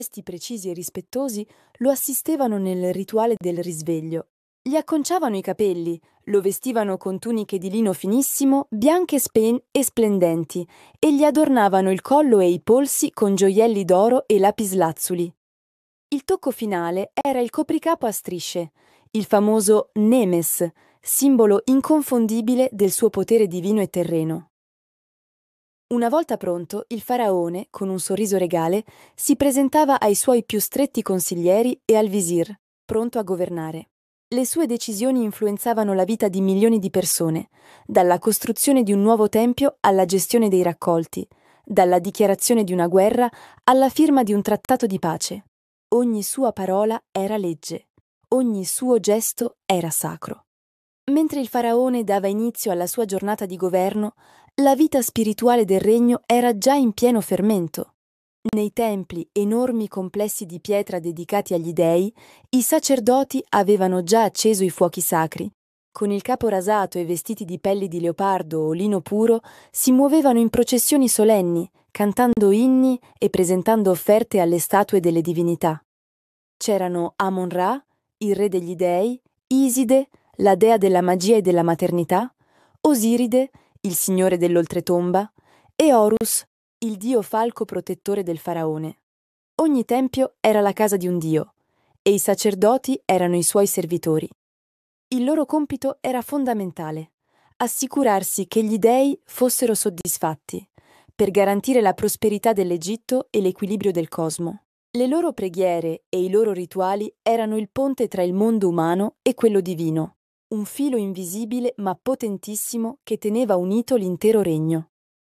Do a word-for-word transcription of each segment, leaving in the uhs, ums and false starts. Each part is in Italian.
gesti precisi e rispettosi lo assistevano nel rituale del risveglio. Gli acconciavano i capelli, lo vestivano con tuniche di lino finissimo, bianche spen- e splendenti, e gli adornavano il collo e i polsi con gioielli d'oro e lapislazzuli. Il tocco finale era il copricapo a strisce, il famoso Nemes, simbolo inconfondibile del suo potere divino e terreno. Una volta pronto, il faraone, con un sorriso regale, si presentava ai suoi più stretti consiglieri e al visir, pronto a governare. Le sue decisioni influenzavano la vita di milioni di persone, dalla costruzione di un nuovo tempio alla gestione dei raccolti, dalla dichiarazione di una guerra alla firma di un trattato di pace. Ogni sua parola era legge, ogni suo gesto era sacro. Mentre il faraone dava inizio alla sua giornata di governo, la vita spirituale del regno era già in pieno fermento. Nei templi, enormi complessi di pietra dedicati agli dei, i sacerdoti avevano già acceso i fuochi sacri. Con il capo rasato e vestiti di pelli di leopardo o lino puro, si muovevano in processioni solenni, cantando inni e presentando offerte alle statue delle divinità. C'erano Amon-Ra, il re degli dei, Iside, la dea della magia e della maternità, Osiride, il signore dell'oltretomba, e Horus, il dio falco protettore del faraone. Ogni tempio era la casa di un dio, e i sacerdoti erano i suoi servitori. Il loro compito era fondamentale: assicurarsi che gli dei fossero soddisfatti, per garantire la prosperità dell'Egitto e l'equilibrio del cosmo. Le loro preghiere e i loro rituali erano il ponte tra il mondo umano e quello divino, un filo invisibile ma potentissimo che teneva unito l'intero regno.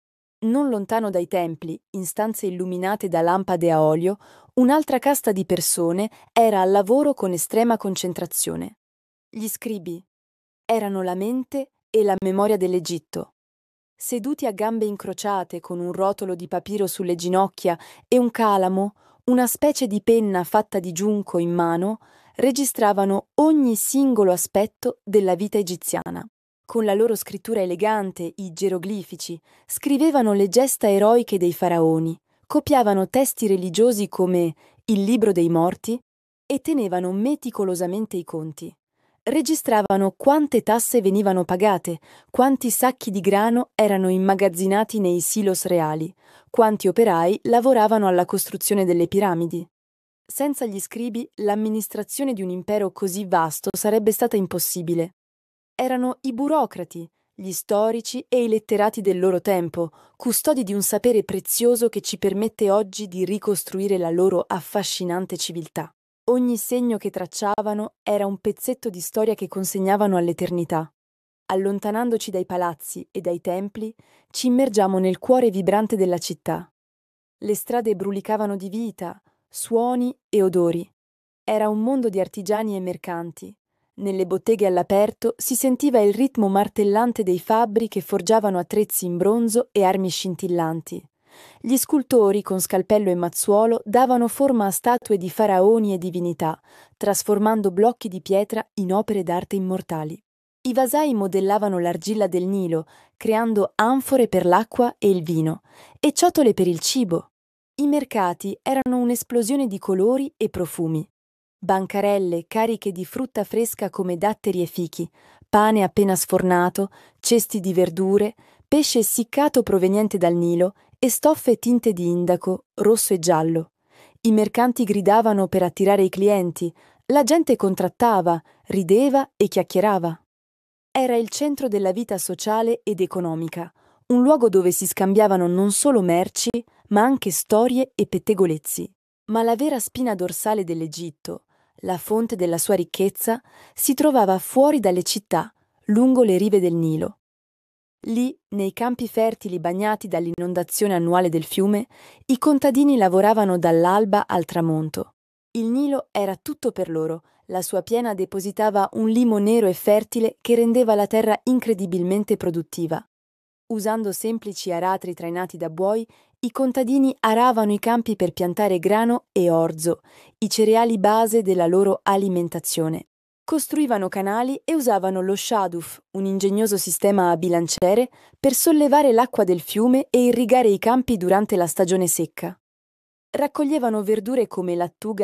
Non lontano dai templi, in stanze illuminate da lampade a olio, un'altra casta di persone era al lavoro con estrema concentrazione. Gli scribi erano la mente e la memoria dell'Egitto. Seduti a gambe incrociate con un rotolo di papiro sulle ginocchia e un calamo, una specie di penna fatta di giunco in mano, registravano ogni singolo aspetto della vita egiziana. Con la loro scrittura elegante, i geroglifici, scrivevano le gesta eroiche dei faraoni, copiavano testi religiosi come il Libro dei Morti e tenevano meticolosamente i conti. Registravano quante tasse venivano pagate, quanti sacchi di grano erano immagazzinati nei silos reali, quanti operai lavoravano alla costruzione delle piramidi. Senza gli scribi, l'amministrazione di un impero così vasto sarebbe stata impossibile. Erano i burocrati, gli storici e i letterati del loro tempo, custodi di un sapere prezioso che ci permette oggi di ricostruire la loro affascinante civiltà. Ogni segno che tracciavano era un pezzetto di storia che consegnavano all'eternità. Allontanandoci dai palazzi e dai templi, ci immergiamo nel cuore vibrante della città. Le strade brulicavano di vita, suoni e odori. Era un mondo di artigiani e mercanti. Nelle botteghe all'aperto si sentiva il ritmo martellante dei fabbri che forgiavano attrezzi in bronzo e armi scintillanti. Gli scultori con scalpello e mazzuolo davano forma a statue di faraoni e divinità, trasformando blocchi di pietra in opere d'arte immortali. I vasai modellavano l'argilla del Nilo, creando anfore per l'acqua e il vino, e ciotole per il cibo. I mercati erano un'esplosione di colori e profumi. Bancarelle cariche di frutta fresca come datteri e fichi, pane appena sfornato, cesti di verdure, pesce essiccato proveniente dal Nilo e stoffe tinte di indaco, rosso e giallo. I mercanti gridavano per attirare i clienti, la gente contrattava, rideva e chiacchierava. Era il centro della vita sociale ed economica, un luogo dove si scambiavano non solo merci, ma anche storie e pettegolezzi. Ma la vera spina dorsale dell'Egitto, la fonte della sua ricchezza, si trovava fuori dalle città, lungo le rive del Nilo. Lì, nei campi fertili bagnati dall'inondazione annuale del fiume, i contadini lavoravano dall'alba al tramonto. Il Nilo era tutto per loro, la sua piena depositava un limo nero e fertile che rendeva la terra incredibilmente produttiva. Usando semplici aratri trainati da buoi, i contadini aravano i campi per piantare grano e orzo, i cereali base della loro alimentazione. Costruivano canali e usavano lo shaduf, un ingegnoso sistema a bilanciere, per sollevare l'acqua del fiume e irrigare i campi durante la stagione secca. Raccoglievano verdure come lattuga